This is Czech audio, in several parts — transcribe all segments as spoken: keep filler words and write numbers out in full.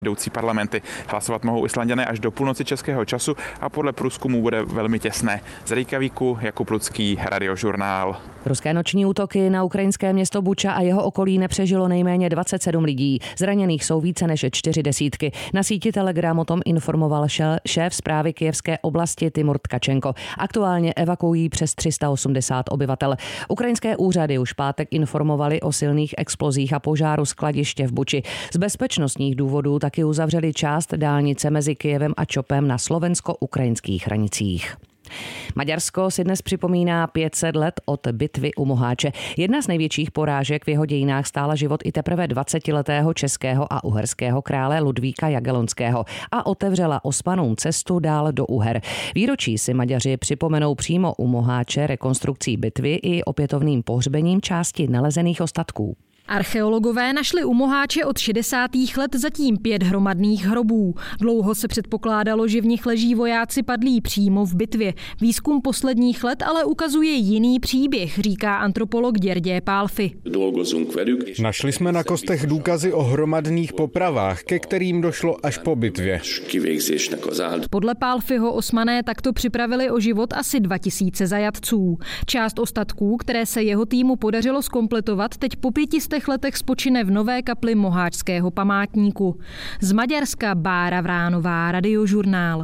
Jdoucí parlamenty. Hlasovat mohou Islanďané až do půlnoci českého času a podle průzkumu bude velmi těsné. Z Reykjavíku Jakub Lucký, Radiožurnál. Ruské noční útoky na ukrajinské město Buča a jeho okolí nepřežilo nejméně dvacet sedm lidí. Zraněných jsou více než čtyři desítky. Na síti Telegram o tom informoval šéf správy Kyjevské oblasti Timur Tkačenko. Aktuálně evakuují přes tři sta osmdesát obyvatel. Ukrajinské úřady už pátek informovali o silných explozích a požáru skladiště v Buči. Z bezpečnostních důvodů taky uzavřeli část dálnice mezi Kyjevem a Čopem na slovensko-ukrajinských hranicích. Maďarsko si dnes připomíná pět set let od bitvy u Moháče. Jedna z největších porážek v jeho dějinách stála život i teprve dvacetiletého českého a uherského krále Ludvíka Jagellonského a otevřela Osmanům cestu dál do Uher. Výročí si Maďaři připomenou přímo u Moháče rekonstrukcí bitvy i opětovným pohřbením části nalezených ostatků. Archeologové našli u Moháče od šedesátých let zatím pět hromadných hrobů. Dlouho se předpokládalo, že v nich leží vojáci padlí přímo v bitvě. Výzkum posledních let ale ukazuje jiný příběh, říká antropolog György Pálffy. Našli jsme na kostech důkazy o hromadných popravách, ke kterým došlo až po bitvě. Podle Pálffyho Osmané takto připravili o život asi dva tisíce zajatců. Část ostatků, které se jeho týmu podařilo zkompletovat, teď po pětistech letech spočine v nové kapli Moháčského památníku. Z Maďarska Bára Vránová, Radiožurnál.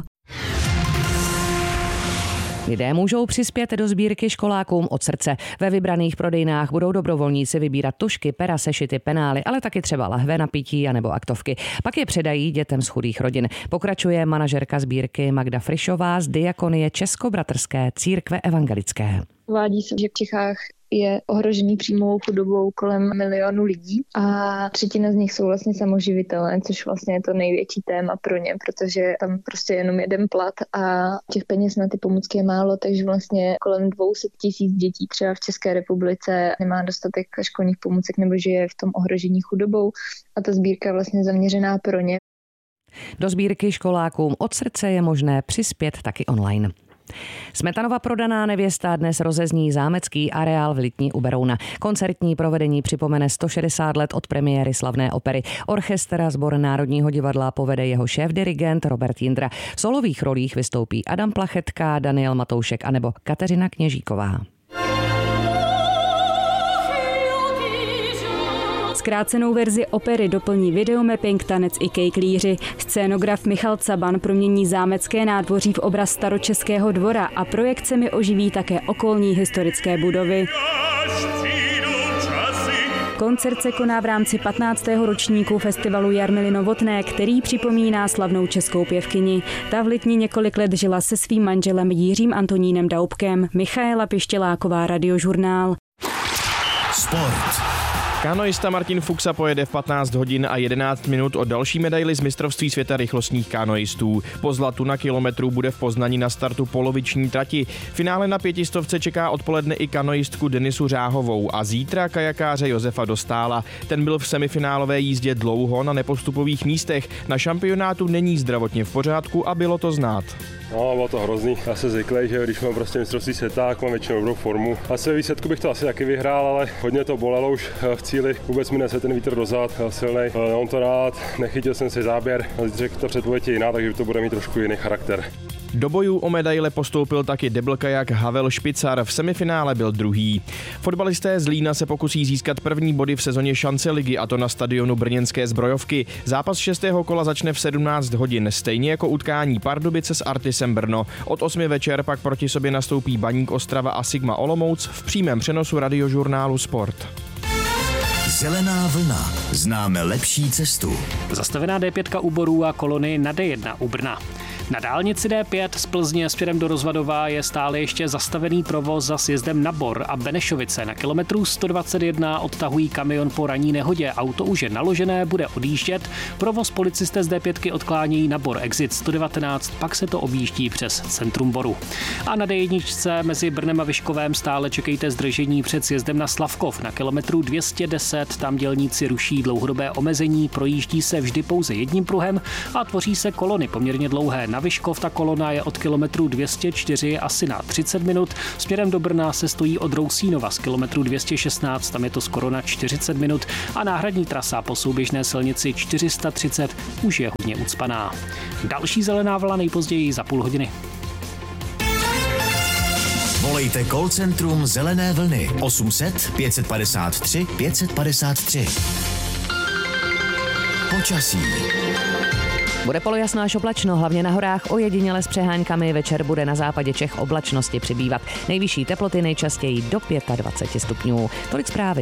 Lidé můžou přispět do sbírky školákům od srdce. Ve vybraných prodejnách budou dobrovolníci vybírat tušky, pera, sešity, penály, ale taky třeba lahve na pití anebo aktovky. Pak je předají dětem z chudých rodin. Pokračuje manažerka sbírky Magda Frišová z Diakonie Českobratrské církve evangelické. Uvádí se, že v Čechách je ohrožený příjmovou chudobou kolem milionu lidí a třetina z nich jsou vlastně samoživitelé, což vlastně je to největší téma pro ně, protože tam prostě jenom jeden plat a těch peněz na ty pomůcky je málo, takže vlastně kolem dvě stě tisíc dětí třeba v České republice nemá dostatek školních pomůcek nebo žije v tom ohrožení chudobou a ta sbírka je vlastně zaměřená pro ně. Do sbírky školákům od srdce je možné přispět taky online. Smetanova prodaná nevěsta dnes rozezní zámecký areál v Litni u Berouna. Koncertní provedení připomene sto šedesát let od premiéry slavné opery. Orchestr a sbor Národního divadla povede jeho šéf-dirigent Robert Jindra. V solových rolích vystoupí Adam Plachetka, Daniel Matoušek anebo Kateřina Kněžíková. Zkrácenou verzi opery doplní videomapping, tanec i kejklíři. Scénograf Michal Caban promění zámecké nádvoří v obraz staročeského dvora a projekcemi oživí také okolní historické budovy. Koncert se koná v rámci patnáctého ročníku festivalu Jarmily Novotné, který připomíná slavnou českou pěvkyni. Ta v Litni několik let žila se svým manželem Jiřím Antonínem Daubkem. Michaela Pištěláková, Radiožurnál. Sport. Kanoista Martin Fuxa pojede v patnáct hodin a jedenáct minut o další medaili z mistrovství světa rychlostních kanoistů. Po zlatu na kilometru bude v Poznani na startu poloviční trati. Finále na pětistovce čeká odpoledne i kanoistku Denisu Řáhovou a zítra kajakáře Josefa Dostála. Ten byl v semifinálové jízdě dlouho na nepostupových místech. Na šampionátu není zdravotně v pořádku a bylo to znát. No, bylo to hrozný. Já jsem zvyklý, že když mám prostě mistrovství světa, tak mám většinou dobrou formu. Asi ve výsledku bych to asi taky vyhrál, ale hodně to bolelo už v cíli. Vůbec mi nese ten vítr dozad, silnej. Mám to rád, nechytil jsem si záběr, řekl to předpověď jiná, takže to bude mít trošku jiný charakter. Do bojů o medaile postoupil taky deblkajak Havel Špicar, v semifinále byl druhý. Fotbalisté z Lína se pokusí získat první body v sezóně šance ligy, a to na stadionu brněnské Zbrojovky. Zápas šestého kola začne v sedmnáct hodin, stejně jako utkání Pardubice s Artisem Brno. Od osmi večer pak proti sobě nastoupí Baník Ostrava a Sigma Olomouc v přímém přenosu Radiožurnálu Sport. Zelená vlna. Známe lepší cestu. Zastavená D pět u Borů a kolony na D jedna u Brna. Na dálnici D pět z Plzně směrem do Rozvadova je stále ještě zastavený provoz za sjezdem na Bor a Benešovice. Na kilometru sto dvacet jedna odtahují kamion po ranní nehodě. Auto už je naložené, bude odjíždět. Provoz policisté z D pět odklánějí na Bor exit sto devatenáct, pak se to objíždí přes centrum Boru. A na D jedna mezi Brnem a Vyškovém stále čekejte zdržení před sjezdem na Slavkov. Na kilometru dvě stě deset tam dělníci ruší dlouhodobé omezení, projíždí se vždy pouze jedním pruhem a tvoří se kolony poměrně dlouhé na na Vyškov ta kolona je od kilometru dvě stě čtyři asi na třicet minut. Směrem do Brna se stojí od Rousínova z kilometru dvě stě šestnáct, tam je to skoro na čtyřicet minut a náhradní trasa po souběžné silnici čtyři sta třicet už je hodně ucpaná. Další zelená vlna nejpozději za půl hodiny. Volejte call centrum Zelené vlny osm set pět padesát tři pět padesát tři. Počasí. Bude polojasno až oblačno, hlavně na horách ojediněle s přeháňkami. Večer bude na západě Čech oblačnosti přibývat. Nejvyšší teploty nejčastěji do dvacet pět stupňů. Tolik zprávy.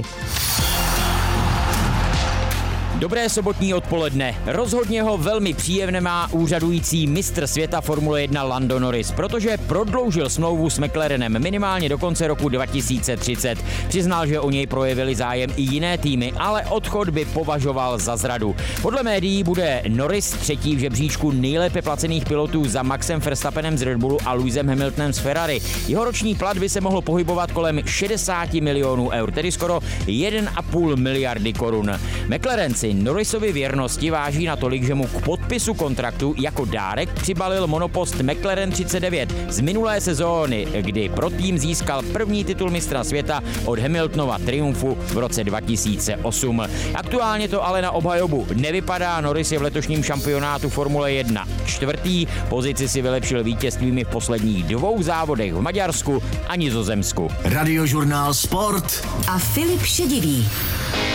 Dobré sobotní odpoledne. Rozhodně ho velmi příjemné má úřadující mistr světa Formule jedna Lando Norris, protože prodloužil smlouvu s McLarenem minimálně do konce roku dva tisíce třicet. Přiznal, že o něj projevili zájem i jiné týmy, ale odchod by považoval za zradu. Podle médií bude Norris třetí v žebříčku nejlépe placených pilotů za Maxem Verstappenem z Red Bullu a Lewisem Hamiltonem z Ferrari. Jeho roční plat by se mohl pohybovat kolem šedesát milionů eur, tedy skoro jedna a půl miliardy korun. McLarenci Norrisovi věrnosti váží natolik, že mu k podpisu kontraktu jako dárek přibalil monopost McLaren třicet devět z minulé sezóny, kdy pro tým získal první titul mistra světa od Hamiltonova triumfu v roce dva tisíce osm. Aktuálně to ale na obhajobu nevypadá. Norris je v letošním šampionátu Formule jedna čtvrtý, pozici si vylepšil vítězstvími v posledních dvou závodech v Maďarsku a Nizozemsku. Radiožurnál Sport a Filip Šedivý.